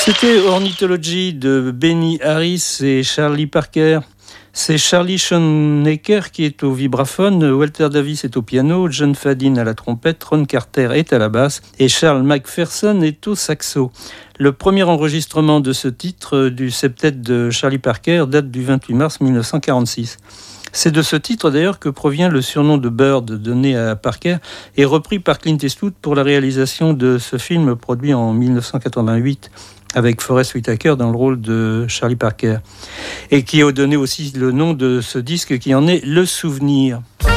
C'était Ornithology de Benny Harris et Charlie Parker. C'est Charlie Schonecker qui est au vibraphone, Walter Davis est au piano, John Fadin à la trompette, Ron Carter est à la basse et Charles McPherson est au saxo. Le premier enregistrement de ce titre du septet de Charlie Parker date du 28 mars 1946. C'est de ce titre d'ailleurs que provient le surnom de Bird donné à Parker et repris par Clint Eastwood pour la réalisation de ce film produit en 1988 avec Forest Whitaker dans le rôle de Charlie Parker et qui a donné aussi le nom de ce disque qui en est le souvenir.